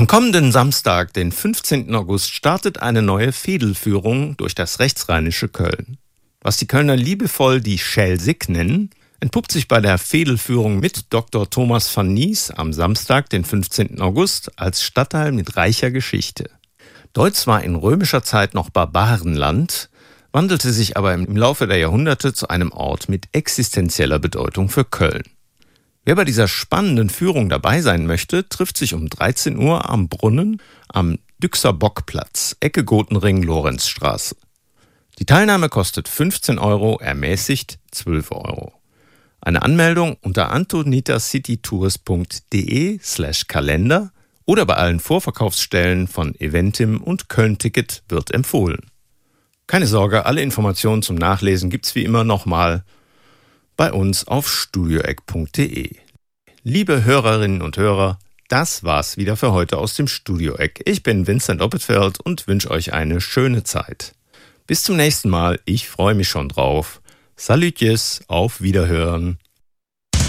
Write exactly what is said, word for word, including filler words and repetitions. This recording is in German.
Am kommenden Samstag, den fünfzehnten August, startet eine neue Fädelführung durch das rechtsrheinische Köln. Was die Kölner liebevoll die Schelsig nennen, entpuppt sich bei der Fädelführung mit Doktor Thomas van Nies am Samstag, den fünfzehnten August, als Stadtteil mit reicher Geschichte. Deutz war in römischer Zeit noch Barbarenland, wandelte sich aber im Laufe der Jahrhunderte zu einem Ort mit existenzieller Bedeutung für Köln. Wer bei dieser spannenden Führung dabei sein möchte, trifft sich um dreizehn Uhr am Brunnen am Düxer Bockplatz, Ecke Gotenring, Lorenzstraße. Die Teilnahme kostet fünfzehn Euro, ermäßigt zwölf Euro. Eine Anmeldung unter antonitacitytours.de slash Kalender oder bei allen Vorverkaufsstellen von Eventim und Köln-Ticket wird empfohlen. Keine Sorge, alle Informationen zum Nachlesen gibt's wie immer nochmal bei uns auf studioeck punkt de. Liebe Hörerinnen und Hörer, das war's wieder für heute aus dem Studio Eck. Ich bin Vincent Oppetfeld und wünsche euch eine schöne Zeit. Bis zum nächsten Mal, ich freue mich schon drauf. Salütjes, auf Wiederhören.